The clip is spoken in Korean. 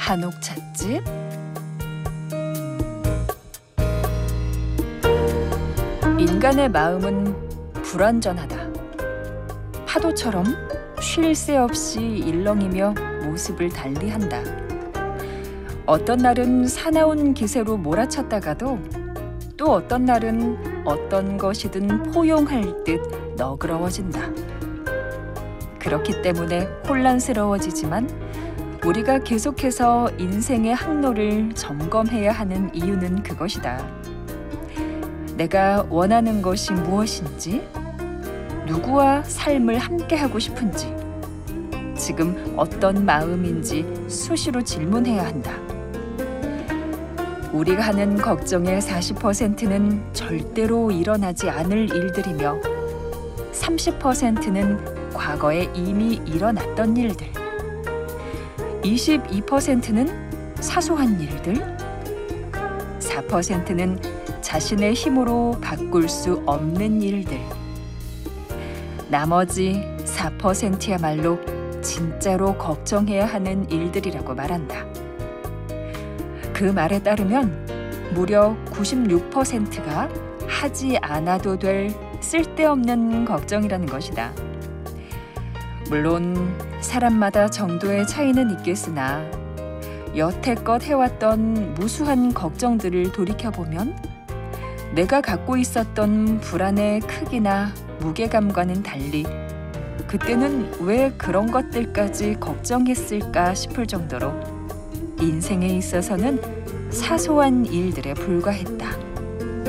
한옥 찻집? 인간의 마음은 불완전하다. 파도처럼 쉴 새 없이 일렁이며 모습을 달리한다. 어떤 날은 사나운 기세로 몰아쳤다가도 또 어떤 날은 어떤 것이든 포용할 듯 너그러워진다. 그렇기 때문에 혼란스러워지지만 우리가 계속해서 인생의 항로를 점검해야 하는 이유는 그것이다. 내가 원하는 것이 무엇인지, 누구와 삶을 함께하고 싶은지, 지금 어떤 마음인지 수시로 질문해야 한다. 우리가 하는 걱정의 40%는 절대로 일어나지 않을 일들이며 30%는 과거에 이미 일어났던 일들, 22%는 사소한 일들, 4%는 자신의 힘으로 바꿀 수 없는 일들, 나머지 4%야말로 진짜로 걱정해야 하는 일들이라고 말한다. 그 말에 따르면 무려 96%가 하지 않아도 될 쓸데없는 걱정이라는 것이다. 물론 사람마다 정도의 차이는 있겠으나 여태껏 해왔던 무수한 걱정들을 돌이켜보면 내가 갖고 있었던 불안의 크기나 무게감과는 달리 그때는 왜 그런 것들까지 걱정했을까 싶을 정도로 인생에 있어서는 사소한 일들에 불과했다.